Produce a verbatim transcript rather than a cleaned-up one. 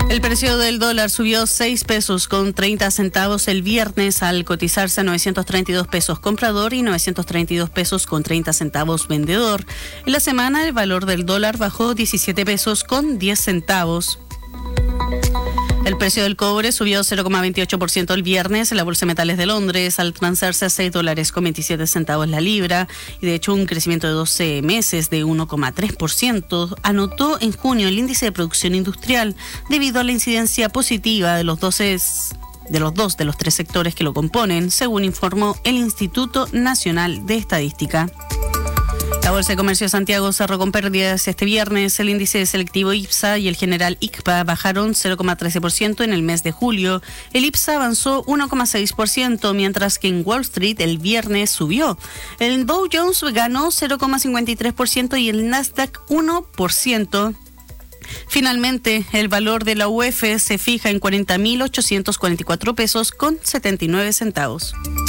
El precio del dólar subió seis pesos con treinta centavos el viernes al cotizarse a novecientos treinta y dos pesos comprador y novecientos treinta y dos pesos con treinta centavos vendedor. En la semana el valor del dólar bajó diecisiete pesos con diez centavos. El precio del cobre subió cero coma veintiocho por ciento el viernes en la Bolsa de Metales de Londres al transarse a seis dólares con veintisiete centavos la libra y de hecho un crecimiento de doce meses de uno coma tres por ciento anotó en junio el índice de producción industrial debido a la incidencia positiva de los doce de los dos de los tres sectores que lo componen, según informó el Instituto Nacional de Estadística. La Bolsa de Comercio de Santiago cerró con pérdidas este viernes. El índice selectivo IPSA y el general I C P A bajaron cero coma trece por ciento en el mes de julio. El IPSA avanzó uno coma seis por ciento, mientras que en Wall Street el viernes subió. El Dow Jones ganó cero coma cincuenta y tres por ciento y el Nasdaq uno por ciento. Finalmente, el valor de la U E F se fija en cuarenta mil ochocientos cuarenta y cuatro pesos con setenta y nueve centavos.